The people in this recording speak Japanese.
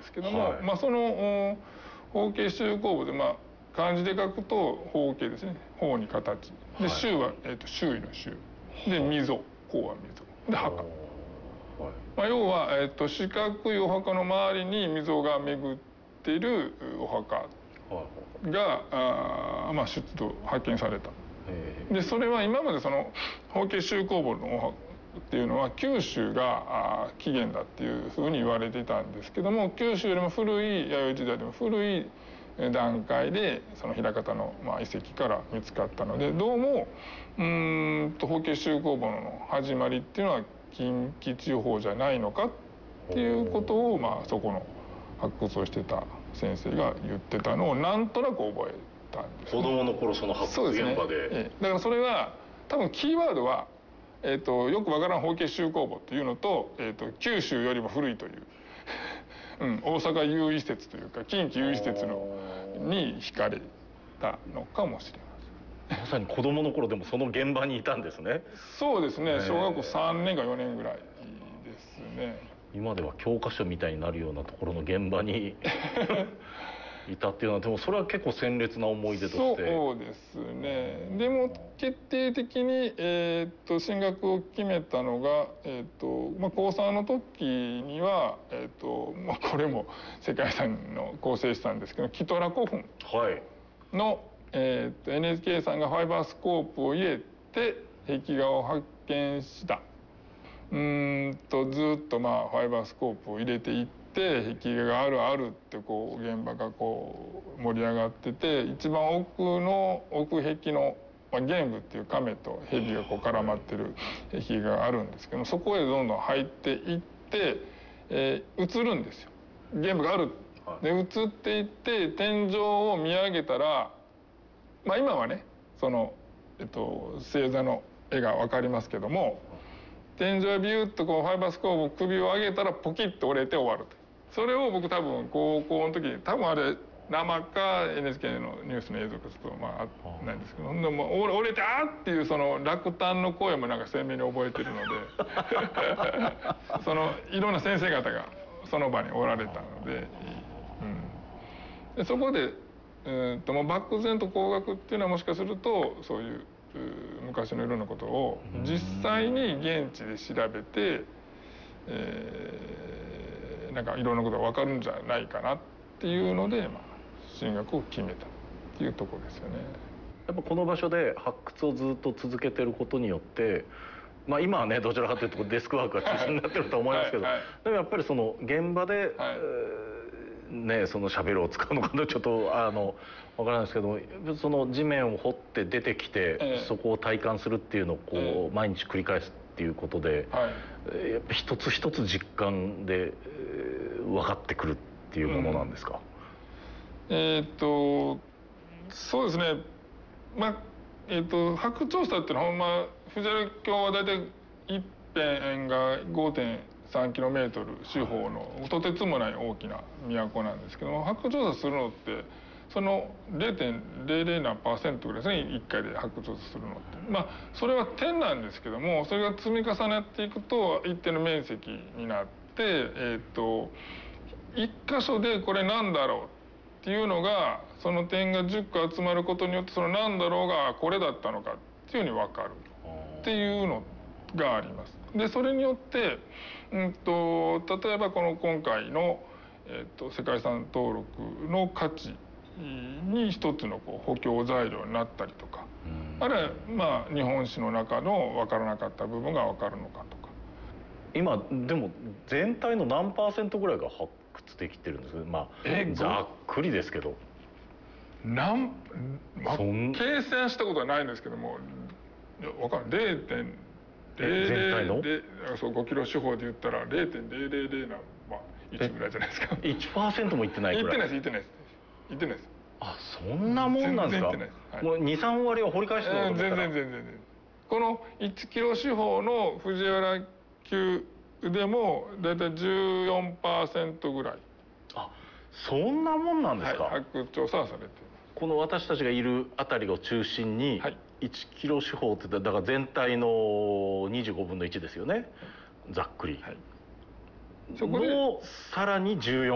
ですけども、その包茎周口部で漢字で書くと包茎ですね。包に形で周は、周囲の周で溝、孔は溝で墓。要は、四角いお墓の周りに溝が巡っているお墓が、出土発見された。でそれは今までその包茎周口部のお墓っていうのは九州が起源だっていうふうに言われていたんですけども、九州よりも古い弥生時代でも古い段階でその枚方の遺跡から見つかったので、どうも包茎周口部の始まりっていうのは近畿地方じゃないのかっていうことをそこの発掘をしてた先生が言ってたのをなんとなく覚えたんです、ね、 子供の頃その発掘現場で、 だからそれは多分キーワードは、よくわからん包茎周口部っていうのと、九州よりも古いという、大阪優位説というか近畿優位説に惹かれたのかもしれません。 まさに子供の頃でもその現場にいたんですね。 そうですね、小学校3年か4年ぐらいですね。 今では教科書みたいになるようなところの現場にいたっていうのは、でもそれは結構鮮烈な思い出として。 そうですね。でも決定的に、進学を決めたのが、高3の時には、これも世界遺産の構成したんですけど、キトラ古墳の、NHK さんがファイバースコープを入れて壁画を発見した。ずっとファイバースコープを入れていって壁画があるってこう現場がこう盛り上がってて、一番奥壁の玄武っていう亀と蛇がこう絡まってる壁画があるんですけど、そこへどんどん入っていって、映るんですよ。玄武があるで映っていって天井を見上げたら、今はねその星座の絵が分かりますけども、天井へビューッとこうファイバースコープ首を上げたらポキッと折れて終わると。それを僕多分高校の時に、多分あれ生か NHK のニュースの映像かちょっとないんですけど、折れてあーっていうその落胆の声もなんか鮮明に覚えてるのでそのいろんな先生方がその場におられたので、でそこで漠然と工学っていうのはもしかするとそういう昔のいろんなことを実際に現地で調べて、なんかいろんなことが分かるんじゃないかなっていうので、進学を決めたっていうところですよね。 やっぱこの場所で発掘をずっと続けてることによって、今はねどちらかというとデスクワークが中心になってると思いますけど、でもやっぱりその現場で、そのシャベルを使うのかちょっと分からないですけど、その地面を掘って出てきて、そこを体感するっていうのをこう、毎日繰り返すっていうことで、やっぱ一つ一つ実感で、分かってくるっていうものなんですか？ そうですね。発掘調査っていうのは藤原京は大体一辺が 5.3km 四方のとてつもない大きな都なんですけども、発掘調査するのってその 0.00 何%ぐらいですね、1回で発掘調査するのって。それは点なんですけども、それが積み重なっていくと一定の面積になって、一箇所でこれなんだろうっていうのが、その点が10個集まることによって、そのなんだろうがこれだったのかっていうふうに分かるっていうのがあります。でそれによって、例えばこの今回の、世界遺産登録の価値に一つの補強材料になったりとか、あるいは日本史の中の分からなかった部分が分かるのかとか。 今でも全体の何%ぐらいが発掘できてるんですけど、ざっくりですけど。 計算したことはないんですけども、分かる0.00で5キロ四方で言ったら 0.000 な1ぐらいじゃないですか。 1% もいってないぐらい。 いってないです。 そんなもんなんですか？もう 2,3 割は掘り返してたと思ったら。 全然。この1キロ四方の藤原級でも大体 14% ぐらい。 そんなもんなんですか？ 発掘調査はされてる。 この私たちがいるあたりを中心に1キロ四方ってだから全体の25分の1ですよね、ざっくり。そこでさらに14%